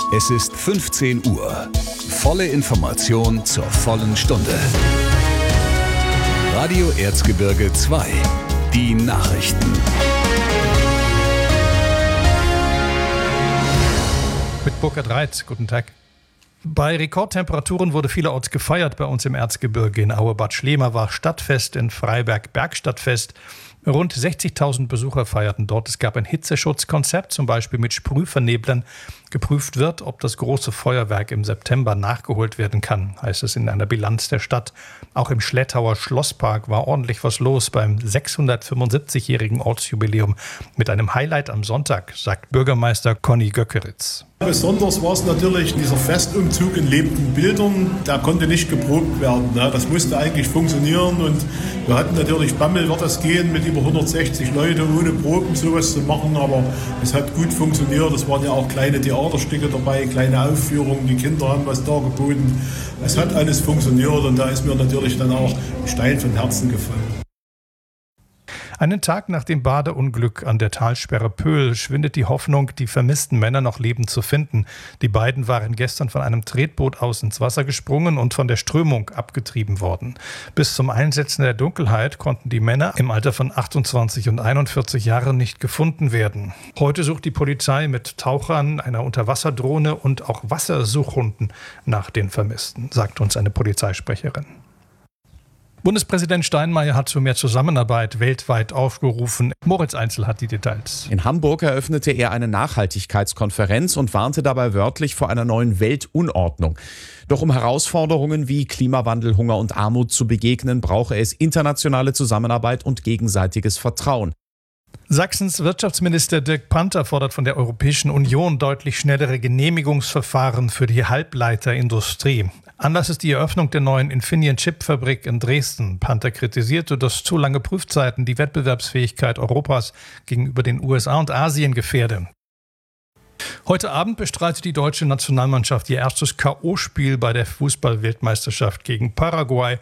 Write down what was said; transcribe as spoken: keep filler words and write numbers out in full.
Es ist fünfzehn Uhr. Volle Information zur vollen Stunde. Radio Erzgebirge zwei. Die Nachrichten. Mit Burkhard Reit. Guten Tag. Bei Rekordtemperaturen wurde vielerorts gefeiert. Bei uns im Erzgebirge in Aue-Bad Schlema war Stadtfest, in Freiberg Bergstadtfest. Rund sechzigtausend Besucher feierten dort. Es gab ein Hitzeschutzkonzept, zum Beispiel mit Sprühverneblern. Geprüft wird, ob das große Feuerwerk im September nachgeholt werden kann, heißt es in einer Bilanz der Stadt. Auch im Schlettauer Schlosspark war ordentlich was los beim sechshundertfünfundsiebzigjährigen Ortsjubiläum mit einem Highlight am Sonntag, sagt Bürgermeister Conny Göckeritz. Besonders war es natürlich dieser Festumzug in lebenden Bildern. Der konnte nicht geprobt werden. Das musste eigentlich funktionieren. Und wir hatten natürlich Bammel, wird das gehen, mit über hundertsechzig Leute ohne Proben sowas zu machen. Aber es hat gut funktioniert. Es waren ja auch kleine Theaterstücke dabei, kleine Aufführungen. Die Kinder haben was dargeboten. Es hat alles funktioniert. Und da ist mir natürlich dann auch ein Stein vom Herzen gefallen. Einen Tag nach dem Badeunglück an der Talsperre Pöhl schwindet die Hoffnung, die vermissten Männer noch lebend zu finden. Die beiden waren gestern von einem Tretboot aus ins Wasser gesprungen und von der Strömung abgetrieben worden. Bis zum Einsetzen der Dunkelheit konnten die Männer im Alter von achtundzwanzig und einundvierzig Jahren nicht gefunden werden. Heute sucht die Polizei mit Tauchern, einer Unterwasserdrohne und auch Wassersuchhunden nach den Vermissten, sagt uns eine Polizeisprecherin. Bundespräsident Steinmeier hat zu mehr Zusammenarbeit weltweit aufgerufen. Moritz Einzel hat die Details. In Hamburg eröffnete er eine Nachhaltigkeitskonferenz und warnte dabei wörtlich vor einer neuen Weltunordnung. Doch um Herausforderungen wie Klimawandel, Hunger und Armut zu begegnen, brauche es internationale Zusammenarbeit und gegenseitiges Vertrauen. Sachsens Wirtschaftsminister Dirk Panther fordert von der Europäischen Union deutlich schnellere Genehmigungsverfahren für die Halbleiterindustrie. Anlass ist die Eröffnung der neuen Infineon-Chip-Fabrik in Dresden. Panther kritisierte, dass zu lange Prüfzeiten die Wettbewerbsfähigkeit Europas gegenüber den U S A und Asien gefährde. Heute Abend bestreitet die deutsche Nationalmannschaft ihr erstes K O-Spiel bei der Fußball-Weltmeisterschaft gegen Paraguay.